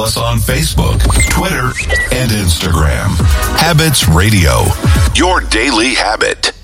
us on Facebook, Twitter, and Instagram. Habits Radio, your daily habit.